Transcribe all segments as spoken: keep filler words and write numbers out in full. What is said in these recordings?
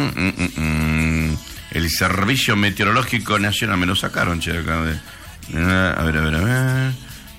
Mm, mm, mm. El Servicio Meteorológico Nacional, me lo sacaron, che, acá de... A ver, a ver, a ver...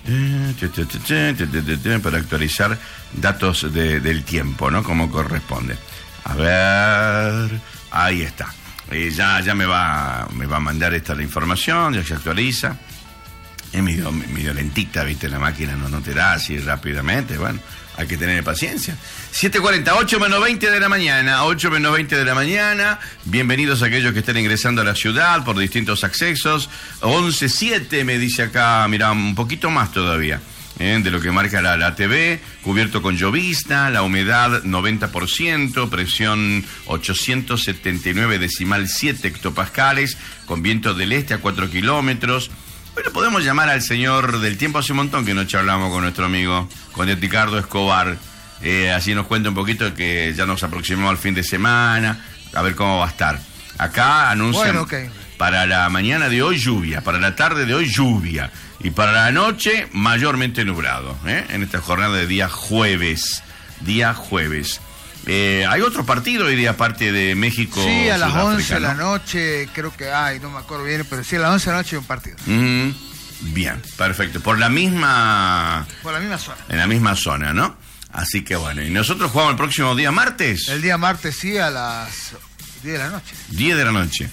Para actualizar datos de, del tiempo, ¿no? Como corresponde. A ver... Ahí está. Eh, ya ya me va me va a mandar esta la información, ya se actualiza. Es medio, medio lentita, ¿viste? La máquina no, no te da así rápidamente. Bueno, hay que tener paciencia. siete cuarenta, ocho menos veinte de la mañana. ocho menos veinte de la mañana. Bienvenidos a aquellos que estén ingresando a la ciudad por distintos accesos. once siete me dice acá, mira, un poquito más todavía. ¿eh? De lo que marca la, la T V, cubierto con llovizna, la humedad noventa por ciento, presión ochocientos setenta y nueve decimal siete hectopascales, con viento del este a cuatro kilómetros. Bueno, podemos llamar al señor del tiempo, hace un montón que no charlamos con nuestro amigo, con el Ricardo Escobar, eh, así nos cuenta un poquito que ya nos aproximamos al fin de semana, a ver cómo va a estar. Acá anuncian bueno, okay. Para la mañana de hoy lluvia, para la tarde de hoy lluvia, y para la noche mayormente nublado, ¿eh? En esta jornada de día jueves, día jueves. Eh, ¿Hay otro partido hoy día aparte de México? Sí, a las once de la noche, creo que hay, no me acuerdo bien, pero sí, a las once de la noche hay un partido. Mm, bien, perfecto. Por la misma... Por la misma zona. En la misma zona, ¿no? Así que bueno, ¿y nosotros jugamos el próximo día martes? El día martes, sí, a las diez de la noche. diez de la noche.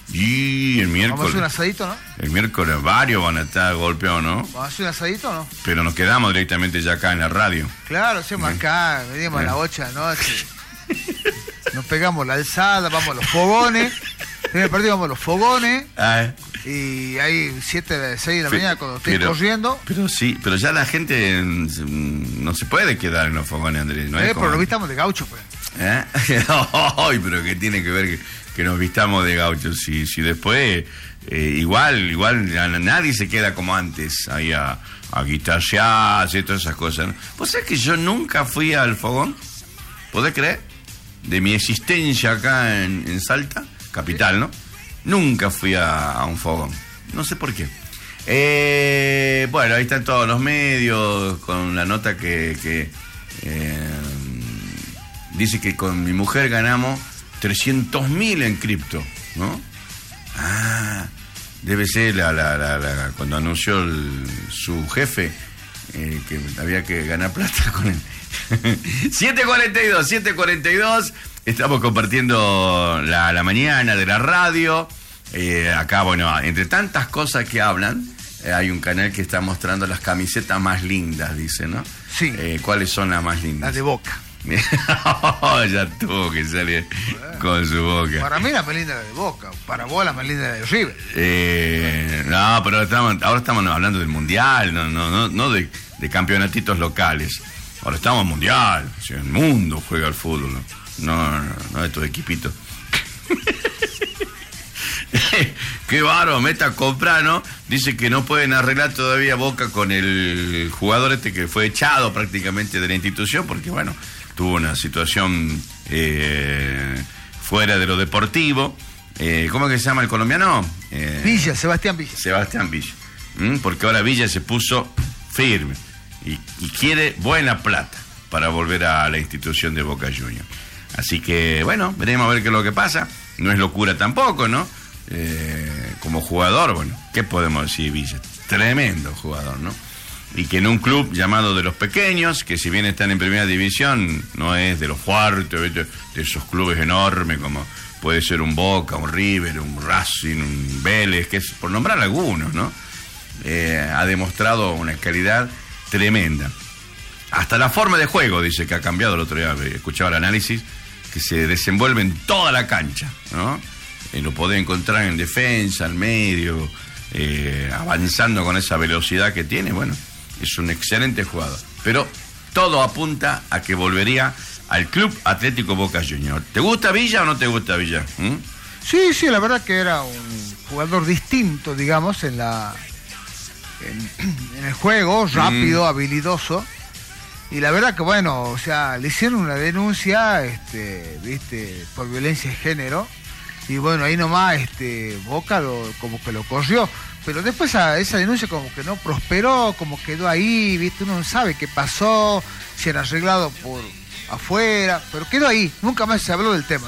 Y el miércoles... ¿Vamos a hacer un asadito, no? El miércoles varios van a estar golpeados, ¿no? ¿Vamos a hacer un asadito, no? Pero nos quedamos directamente ya acá en la radio. Claro, hacemos ¿Eh? acá, venimos ¿Eh? a las ocho de la noche. Nos pegamos la alzada, vamos a los fogones. Primer partido vamos a los fogones. Ah. Y hay siete, seis de la mañana cuando estoy pero, corriendo. Pero sí, pero ya la gente no se puede quedar en los fogones, Andrés. ¿No eh, es como... Pero lo vistamos de gaucho, pues. ¿Eh? Ay, pero ¿qué tiene que ver que, que nos vistamos de gaucho? Si, si después, eh, igual, igual nadie se queda como antes, ahí a, a guitarrear y todas esas cosas, ¿no? ¿Vos sabés que yo nunca fui al fogón? ¿Podés creer? De mi existencia acá en, en Salta, capital, ¿no? Nunca fui a, a un fogón. No sé por qué. Eh, bueno, ahí están todos los medios con la nota que... que eh, dice que con mi mujer ganamos trescientos mil en cripto, ¿no? Ah, debe ser la, la, la, la cuando anunció el, su jefe eh, que había que ganar plata con él. siete cuarenta y dos, siete cuarenta y dos, estamos compartiendo la, la mañana de la radio. Eh, acá, bueno, entre tantas cosas que hablan, eh, hay un canal que está mostrando las camisetas más lindas, dice, ¿no? Sí. Eh, ¿Cuáles son las más lindas? Las de Boca. Ya tuvo que salir bueno, con su Boca. Para mí la más linda es la de Boca, para vos la más linda es la de River. Eh, no, pero estamos, ahora estamos hablando del Mundial, no, no, no, no de, de campeonatitos locales. Ahora estamos en Mundial, o sea, el mundo juega al fútbol, no, no, no, no de estos equipitos. Qué bárbaro, meta comprar, ¿no? Dice que no pueden arreglar todavía Boca con el jugador este que fue echado prácticamente de la institución porque, bueno, tuvo una situación eh, fuera de lo deportivo. Eh, ¿Cómo es que se llama el colombiano? Eh, Villa, Sebastián Villa. Sebastián Villa. ¿Mm? Porque ahora Villa se puso firme y, y quiere buena plata para volver a la institución de Boca Juniors. Así que, bueno, veremos a ver qué es lo que pasa. No es locura tampoco, ¿no? Eh, como jugador, bueno, ¿qué podemos decir, Villa? Tremendo jugador, ¿no? Y que en un club llamado de los pequeños, que si bien están en primera división, no es de los fuertes, de, de esos clubes enormes como puede ser un Boca, un River, un Racing, un Vélez, que es por nombrar algunos, ¿no? Eh, ha demostrado una calidad tremenda. Hasta la forma de juego, dice que ha cambiado. El otro día escuchaba el análisis, que se desenvuelve en toda la cancha, ¿no? Eh, lo podés encontrar en defensa, al medio, eh, avanzando con esa velocidad que tiene. Bueno, es un excelente jugador. Pero todo apunta a que volvería al Club Atlético Boca Juniors. ¿Te gusta Villa o no te gusta Villa? ¿Mm? Sí, sí, la verdad que era un jugador distinto, digamos, en la en, en el juego, rápido, mm. habilidoso. Y la verdad que, bueno, o sea, le hicieron una denuncia, este, viste, por violencia de género. Y bueno, ahí nomás este, Boca lo, como que lo corrió. Pero después a esa denuncia como que no prosperó, como quedó ahí, ¿viste? Uno no sabe qué pasó, si era arreglado por afuera, pero quedó ahí. Nunca más se habló del tema, ¿viste?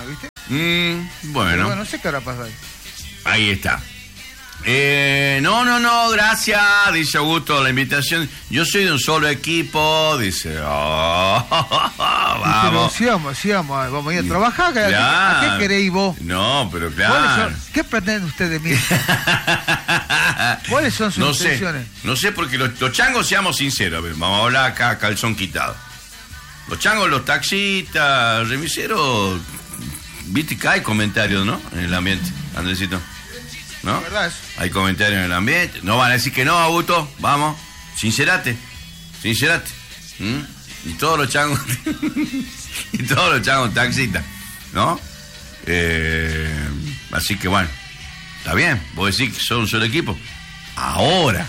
Mm, bueno. Pero bueno, no sé qué habrá pasado ahí. Ahí está. Eh, no, no, no, gracias, dice Augusto, la invitación. Yo soy de un solo equipo, dice. Oh, vamos. Sí, vamos, sí, vamos, vamos a ir a trabajar. Claro. ¿A, qué, ¿A qué queréis vos? No, pero claro. Son, ¿Qué pretende usted de mí? ¿Cuáles son sus no intenciones? Sé, no sé, porque los, los changos, seamos sinceros, a ver, vamos a hablar acá, calzón quitado. Los changos, los taxistas, remiseros, viste que hay comentarios, ¿no? En el ambiente, Andresito. ¿No? ¿Verdad eso? Hay comentarios en el ambiente. No van a decir que no, Augusto. Vamos. Sincerate. Sincerate. ¿Mm? Y todos los changos. y todos los changos taxistas. ¿No? Eh, así que bueno. Está bien. Vos decís que son un solo equipo. Ahora.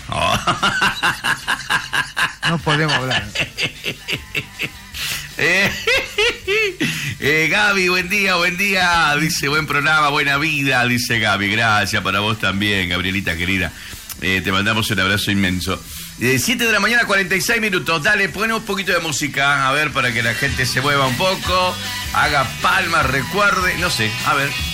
No podemos hablar. Eh, eh, Gaby, buen día, buen día. Dice, buen programa, buena vida. Dice Gaby, gracias para vos también, Gabrielita querida. Eh, te mandamos un abrazo inmenso. Eh, siete de la mañana, cuarenta y seis minutos. Dale, pon un poquito de música, a ver, para que la gente se mueva un poco, haga palmas, recuerde, no sé, a ver.